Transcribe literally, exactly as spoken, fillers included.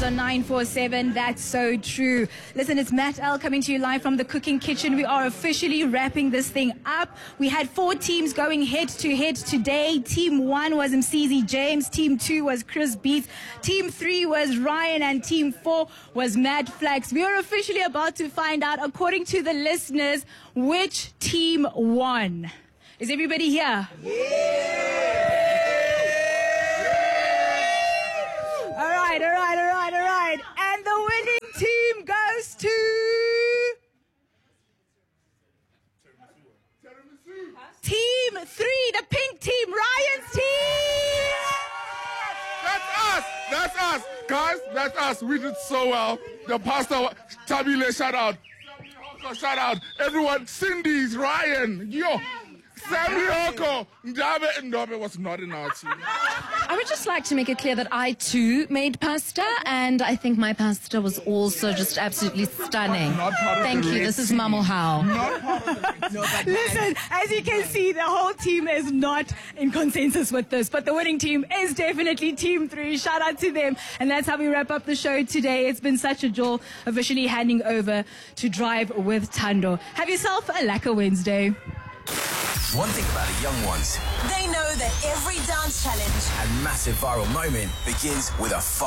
on nine four seven. That's so true. Listen, it's Matt L coming to you live from the cooking kitchen. We are officially wrapping this thing up. We had four teams going head to head today. Team one was M C Z James. Team two was Chris Beats. Team three was Ryan. And team four was Mad Flax. We are officially about to find out, according to the listeners, which team won. Is everybody here? Yeah! All right, all right, all right, all right. And the winning team goes to... Team three, the pink team, Ryan's team! That's us! That's us! Guys, that's us. We did so well. The pastor, Tabile, shout out. Shout out. Everyone, Cindy's, Ryan, yo. Sammy Oko, Ndabe Ndobe was not in our team. I would just like to make it clear that I too made pasta, and I think my pasta was also just absolutely stunning. Thank you. This is Mamo How. Listen, as you can see, the whole team is not in consensus with this, but the winning team is definitely Team three. Shout out to them. And that's how we wrap up the show today. It's been such a joy officially handing over to Drive with Thando. Have yourself a lacquer Wednesday. One thing about the young ones, they know that every dance challenge and massive viral moment begins with a fight.